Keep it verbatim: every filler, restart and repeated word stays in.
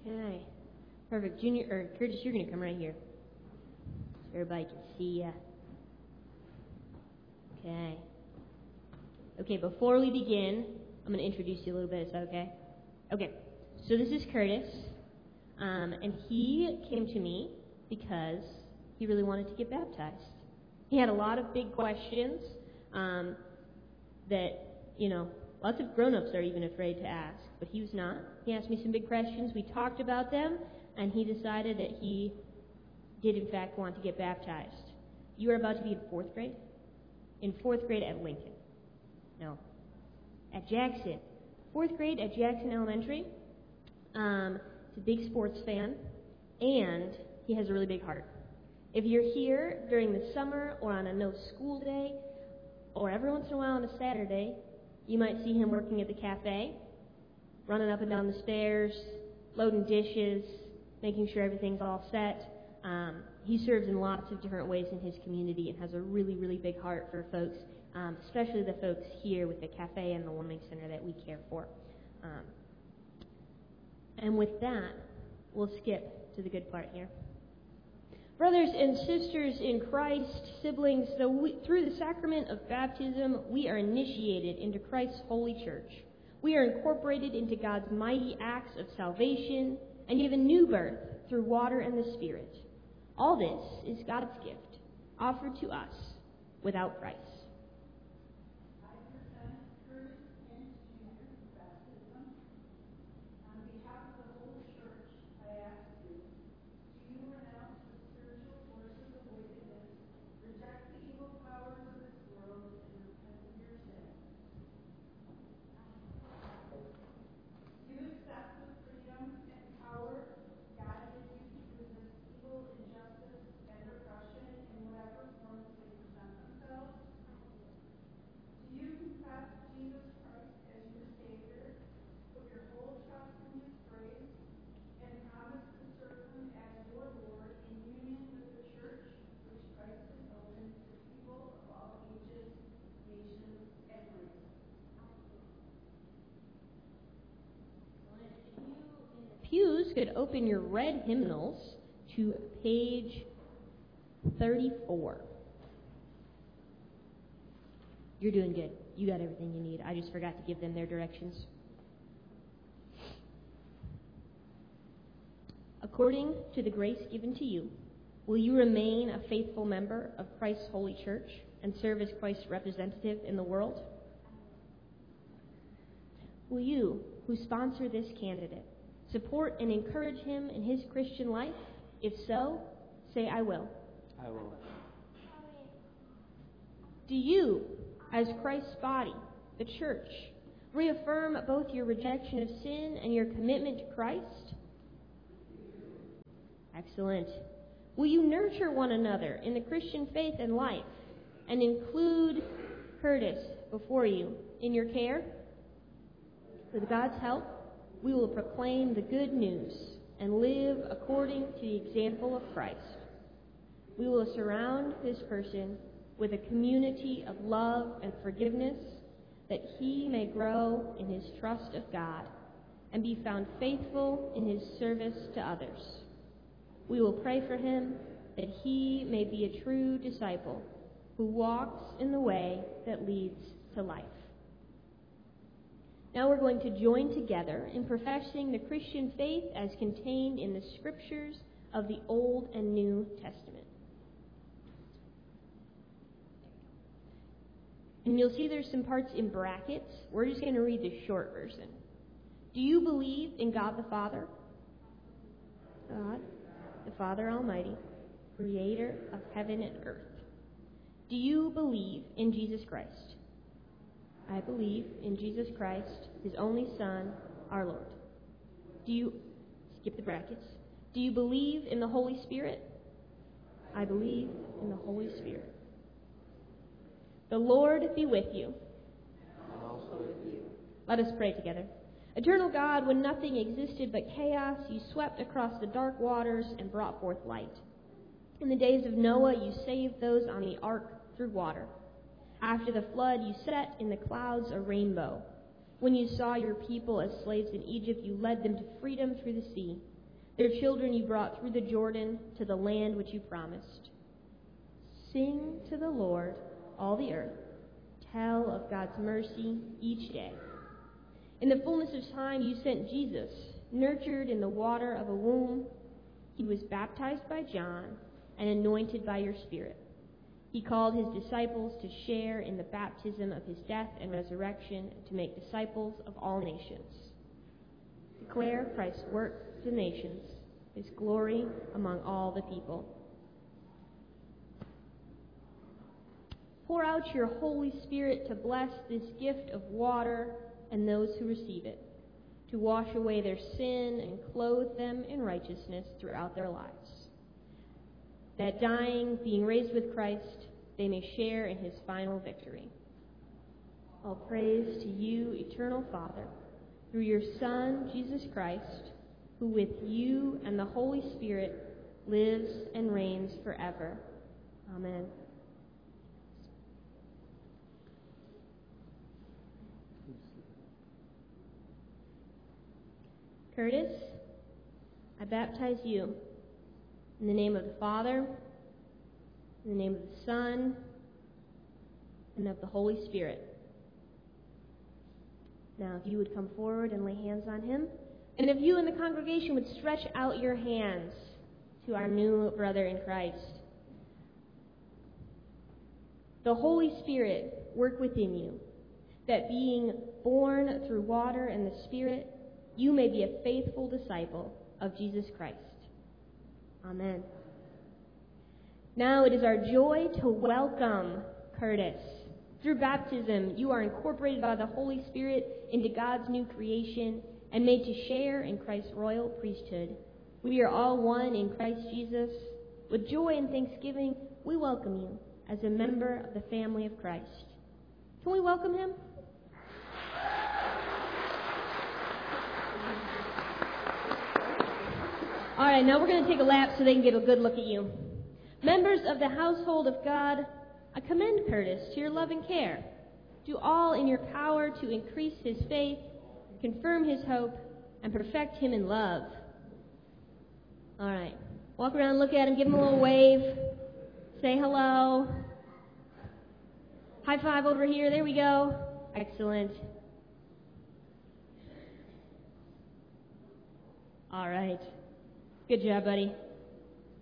Okay. Perfect. Junior, or Curtis, you're going to come right here. So everybody can see ya. Okay. Okay, before we begin, I'm going to introduce you a little bit. Is that okay? Okay. So this is Curtis. Um, and he came to me because he really wanted to get baptized. He had a lot of big questions um, that, you know, lots of grown-ups are even afraid to ask, but he was not. He asked me some big questions. We talked about them, and he decided that he did, in fact, want to get baptized. You are about to be in fourth grade? In fourth grade at Lincoln. No. At Jackson. Fourth grade at Jackson Elementary. Um, he's a big sports fan, and he has a really big heart. If you're here during the summer or on a no-school day, or every once in a while on a Saturday, you might see him working at the cafe, running up and down the stairs, loading dishes, making sure everything's all set. Um, he serves in lots of different ways in his community and has a really, really big heart for folks, um, especially the folks here with the cafe and the Warming Center that we care for. Um, and with that, we'll skip to the good part here. Brothers and sisters in Christ, siblings, so we, through the sacrament of baptism, we are initiated into Christ's holy church. We are incorporated into God's mighty acts of salvation and given new birth through water and the Spirit. All this is God's gift, offered to us without price. Pews could open your red hymnals to page thirty-four. You're doing good. You got everything you need. I just forgot to give them their directions. According to the grace given to you, will you remain a faithful member of Christ's holy church and serve as Christ's representative in the world? Will you, who sponsor this candidate, support and encourage him in his Christian life? If so, say, I will. I will. Do you, as Christ's body, the church, reaffirm both your rejection of sin and your commitment to Christ? Excellent. Will you nurture one another in the Christian faith and life and include Curtis before you in your care? With God's help, we will proclaim the good news and live according to the example of Christ. We will surround this person with a community of love and forgiveness, that he may grow in his trust of God and be found faithful in his service to others. We will pray for him that he may be a true disciple who walks in the way that leads to life. Now we're going to join together in professing the Christian faith as contained in the scriptures of the Old and New Testament. And you'll see there's some parts in brackets. We're just going to read the short version. Do you believe in God the Father? God, the Father Almighty, creator of heaven and earth. Do you believe in Jesus Christ? I believe in Jesus Christ, his only Son, our Lord. Do you, skip the brackets, do you believe in the Holy Spirit? I believe in the Holy Spirit. The Lord be with you. And also with you. Let us pray together. Eternal God, when nothing existed but chaos, you swept across the dark waters and brought forth light. In the days of Noah, you saved those on the ark through water. After the flood, you set in the clouds a rainbow. When you saw your people as slaves in Egypt, you led them to freedom through the sea. Their children you brought through the Jordan to the land which you promised. Sing to the Lord, all the earth. Tell of God's mercy each day. In the fullness of time you sent Jesus, nurtured in the water of a womb. He was baptized by John and anointed by your Spirit. He called his disciples to share in the baptism of his death and resurrection, and to make disciples of all nations. Declare Christ's work to the nations, his glory among all the people. Pour out your Holy Spirit to bless this gift of water and those who receive it, to wash away their sin and clothe them in righteousness throughout their lives, that dying, being raised with Christ, they may share in his final victory. All praise to you, eternal Father, through your Son, Jesus Christ, who with you and the Holy Spirit lives and reigns forever. Amen. Curtis, I baptize you in the name of the Father, in the name of the Son, and of the Holy Spirit. Now, if you would come forward and lay hands on him, and if you in the congregation would stretch out your hands to our new brother in Christ. The Holy Spirit work within you, that being born through water and the Spirit, you may be a faithful disciple of Jesus Christ. Amen. Now it is our joy to welcome Curtis. Through baptism, you are incorporated by the Holy Spirit into God's new creation and made to share in Christ's royal priesthood. We are all one in Christ Jesus. With joy and thanksgiving, we welcome you as a member of the family of Christ. Can we welcome him? All right, now we're going to take a lap so they can get a good look at you. Members of the household of God, I commend Curtis to your loving care. Do all in your power to increase his faith, confirm his hope, and perfect him in love. All right, walk around, look at him, give him a little wave, say hello. High five over here, there we go. Excellent. All right. Good job, buddy.